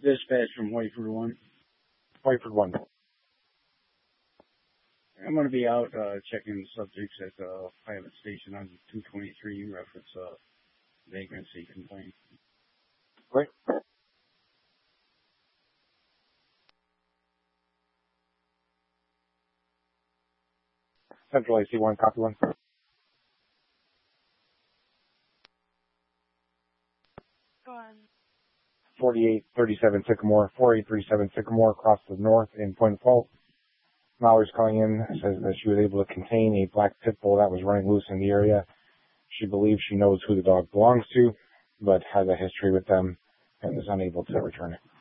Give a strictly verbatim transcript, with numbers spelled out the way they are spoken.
Dispatch from Whiteford one. Whiteford one. I'm going to be out uh, checking subjects at the pilot station on two twenty-three reference uh, vagrancy complaint. Great. Central A C one, copy one. Go on. forty-eight thirty-seven Sycamore, forty-eight thirty-seven Sycamore across the north in Point of Fault. Mallory's calling in, says that she was able to contain a black pit bull that was running loose in the area. She believes she knows who the dog belongs to, but has a history with them and is unable to return it.